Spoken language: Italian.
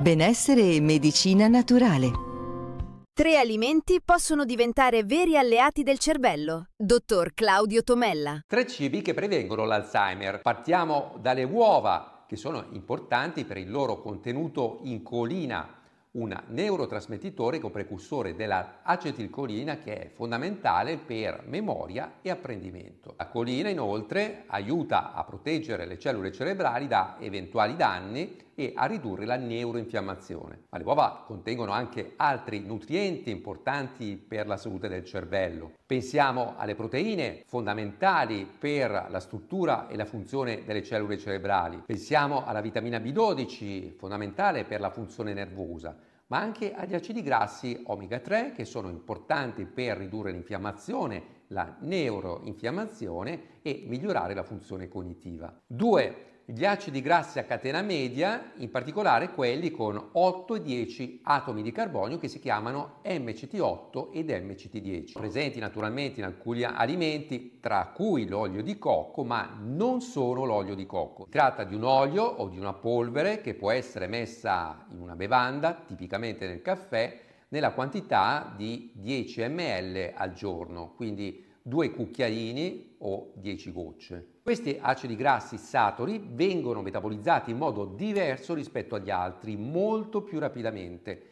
Benessere e medicina naturale. 3 alimenti possono diventare veri alleati del cervello. Dottor Claudio Tomella. 3 cibi che prevengono l'Alzheimer. Partiamo dalle uova, che sono importanti per il loro contenuto in colina, un neurotrasmettitore con precursore dell'acetilcolina che è fondamentale per memoria e apprendimento. La colina inoltre aiuta a proteggere le cellule cerebrali da eventuali danni e a ridurre la neuroinfiammazione. Ma le uova contengono anche altri nutrienti importanti per la salute del cervello. Pensiamo alle proteine, fondamentali per la struttura e la funzione delle cellule cerebrali. Pensiamo alla vitamina B12, fondamentale per la funzione nervosa, ma anche agli acidi grassi omega 3 che sono importanti per ridurre l'infiammazione, la neuroinfiammazione e migliorare la funzione cognitiva. 2. Gli acidi grassi a catena media, in particolare quelli con 8 e 10 atomi di carbonio che si chiamano MCT8 ed MCT10, presenti naturalmente in alcuni alimenti, tra cui l'olio di cocco, ma non solo l'olio di cocco. Si tratta di un olio o di una polvere che può essere messa in una bevanda, tipicamente nel caffè, nella quantità di 10 ml al giorno, quindi 2 cucchiaini o 10 gocce. Questi acidi grassi saturi vengono metabolizzati in modo diverso rispetto agli altri, molto più rapidamente.